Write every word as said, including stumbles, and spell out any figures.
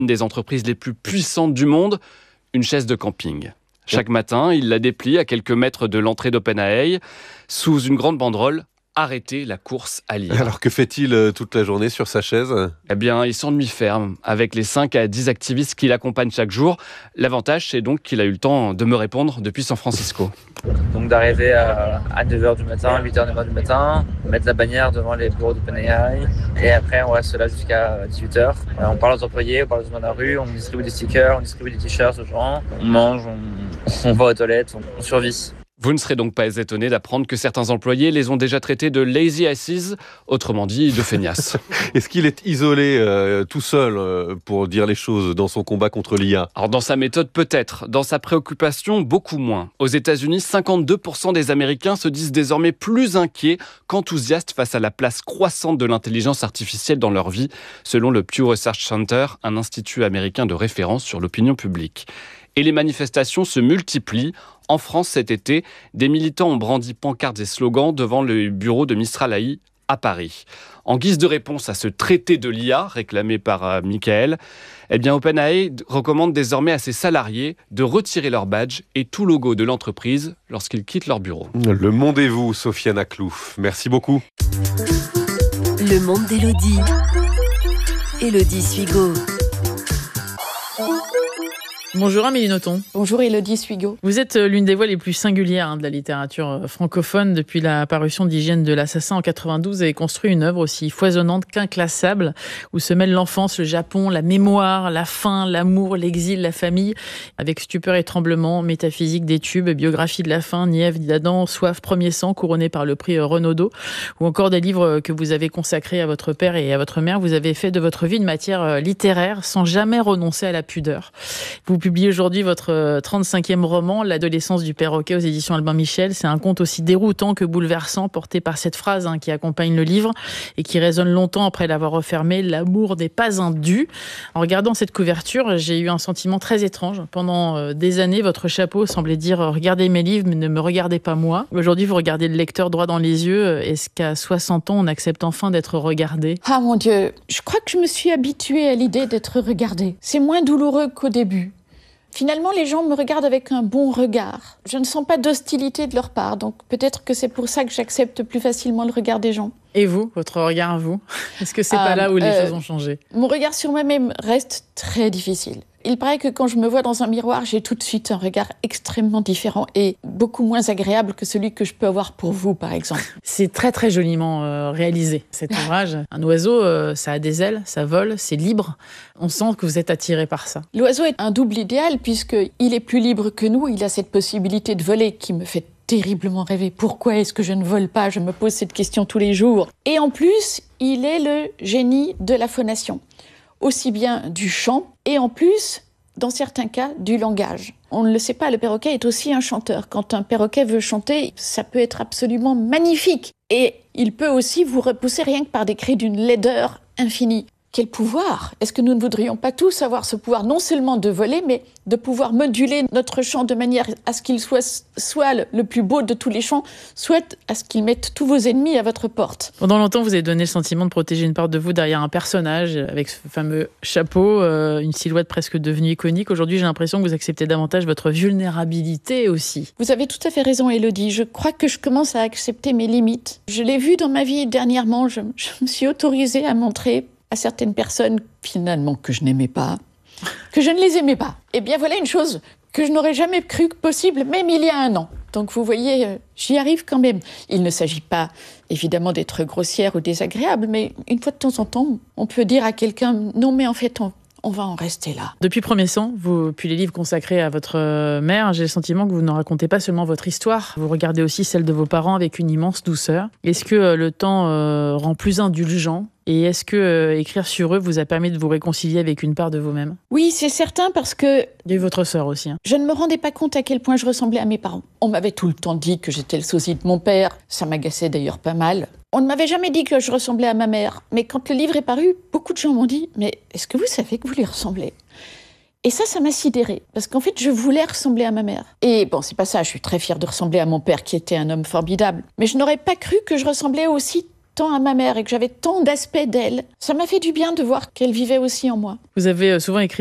une des entreprises les plus puissantes du monde, une chaise de camping. Chaque matin, il la déplie à quelques mètres de l'entrée d'OpenAI, sous une grande banderole « Arrêtez la course à l'I A ». Alors que fait-il euh, toute la journée sur sa chaise ? Eh bien, il s'ennuie ferme avec les cinq à dix activistes qui l'accompagnent chaque jour. L'avantage, c'est donc qu'il a eu le temps de me répondre depuis San Francisco. Donc d'arriver à, à neuf heures du matin, huit heures, neuf heures du matin, mettre la bannière devant les bureaux d'OpenAI et après on reste là jusqu'à dix-huit heures. On parle aux employés, on parle aux gens dans la rue, on distribue des stickers, on distribue des t-shirts aux gens, on mange, on, on va aux toilettes, on, on survit. Vous ne serez donc pas étonné d'apprendre que certains employés les ont déjà traités de lazy asses, autrement dit de feignasses. Est-ce qu'il est isolé euh, tout seul euh, pour dire les choses dans son combat contre l'I A ? Alors dans sa méthode peut-être, dans sa préoccupation beaucoup moins. Aux États-Unis, cinquante-deux pour cent des Américains se disent désormais plus inquiets qu'enthousiastes face à la place croissante de l'intelligence artificielle dans leur vie, selon le Pew Research Center, un institut américain de référence sur l'opinion publique. Et les manifestations se multiplient. En France cet été, des militants ont brandi pancartes et slogans devant le bureau de Mistral A I à Paris. En guise de réponse à ce traité de l'I A réclamé par euh, Michael, eh bien OpenAI recommande désormais à ses salariés de retirer leur badge et tout logo de l'entreprise lorsqu'ils quittent leur bureau. Le monde est vous, Sofiane Aklouf. Merci beaucoup. Le monde d'Élodie. Élodie Suigo. Bonjour Amélie Nothomb. Bonjour Élodie Suigo. Vous êtes l'une des voix les plus singulières hein, de la littérature francophone. Depuis la parution d'Hygiène de l'assassin en quatre-vingt-douze, vous avez construit une œuvre aussi foisonnante qu'inclassable, où se mêlent l'enfance, le Japon, la mémoire, la faim, l'amour, l'exil, la famille, avec stupeur et tremblement, métaphysique des tubes, biographie de la faim, Nièvre d'Adam, Soif, Premier sang, couronné par le prix Renaudot, ou encore des livres que vous avez consacrés à votre père et à votre mère. Vous avez fait de votre vie une matière littéraire sans jamais renoncer à la pudeur. Vous publiez aujourd'hui votre trente-cinquième roman, L'adolescence du perroquet aux éditions Albin Michel. C'est un conte aussi déroutant que bouleversant, porté par cette phrase hein, qui accompagne le livre et qui résonne longtemps après l'avoir refermé. L'amour n'est pas un dû. En regardant cette couverture, j'ai eu un sentiment très étrange. Pendant des années, votre chapeau semblait dire « Regardez mes livres, mais ne me regardez pas moi ». Aujourd'hui, vous regardez le lecteur droit dans les yeux. Est-ce qu'à soixante ans, on accepte enfin d'être regardé ? Ah mon Dieu, je crois que je me suis habituée à l'idée d'être regardée. C'est moins douloureux qu'au début. Finalement, les gens me regardent avec un bon regard. Je ne sens pas d'hostilité de leur part, donc peut-être que c'est pour ça que j'accepte plus facilement le regard des gens. Et vous, votre regard à vous ? Est-ce que c'est euh, pas là où les euh, choses ont changé ? Mon regard sur moi-même reste très difficile. Il paraît que quand je me vois dans un miroir, j'ai tout de suite un regard extrêmement différent et beaucoup moins agréable que celui que je peux avoir pour vous, par exemple. C'est très très joliment euh, réalisé, cet ouvrage. Un oiseau, euh, ça a des ailes, ça vole, c'est libre. On sent que vous êtes attiré par ça. L'oiseau est un double idéal puisqu'il est plus libre que nous. Il a cette possibilité de voler qui me fait terriblement rêver. Pourquoi est-ce que je ne vole pas ? Je me pose cette question tous les jours. Et en plus, il est le génie de la phonation. Aussi bien du chant et en plus, dans certains cas, du langage. On ne le sait pas, le perroquet est aussi un chanteur. Quand un perroquet veut chanter, ça peut être absolument magnifique. Et il peut aussi vous repousser rien que par des cris d'une laideur infinie. Quel pouvoir ! Est-ce que nous ne voudrions pas tous avoir ce pouvoir, non seulement de voler, mais de pouvoir moduler notre chant de manière à ce qu'il soit soit le plus beau de tous les chants, soit à ce qu'il mette tous vos ennemis à votre porte. Pendant longtemps, vous avez donné le sentiment de protéger une part de vous derrière un personnage, avec ce fameux chapeau, euh, une silhouette presque devenue iconique. Aujourd'hui, j'ai l'impression que vous acceptez davantage votre vulnérabilité aussi. Vous avez tout à fait raison, Élodie. Je crois que je commence à accepter mes limites. Je l'ai vu dans ma vie dernièrement. Je, je me suis autorisée à montrer à certaines personnes, finalement, que je n'aimais pas, que je ne les aimais pas. Eh bien, voilà une chose que je n'aurais jamais cru possible, même il y a un an. Donc, vous voyez, euh, j'y arrive quand même. Il ne s'agit pas, évidemment, d'être grossière ou désagréable, mais une fois de temps en temps, on peut dire à quelqu'un « Non, mais en fait, on, on va en rester là ». Depuis Premier sang, vous, puis les livres consacrés à votre mère, j'ai le sentiment que vous ne racontez pas seulement votre histoire, vous regardez aussi celle de vos parents avec une immense douceur. Est-ce que euh, le temps euh, rend plus indulgent ? Et est-ce que euh, écrire sur eux vous a permis de vous réconcilier avec une part de vous-même ? Oui, c'est certain, parce que Il y a eu votre sœur aussi. Hein. je ne me rendais pas compte à quel point je ressemblais à mes parents. On m'avait tout le temps dit que j'étais le sosie de mon père. Ça m'agaçait d'ailleurs pas mal. On ne m'avait jamais dit que je ressemblais à ma mère. Mais quand le livre est paru, beaucoup de gens m'ont dit « Mais est-ce que vous savez que vous lui ressemblez ?» Et ça, ça m'a sidérée. Parce qu'en fait, je voulais ressembler à ma mère. Et bon, c'est pas ça. Je suis très fière de ressembler à mon père, qui était un homme formidable. Mais je n'aurais pas cru que je ressemblais aussi tant à ma mère et que j'avais tant d'aspects d'elle, ça m'a fait du bien de voir qu'elle vivait aussi en moi. Vous avez souvent écrit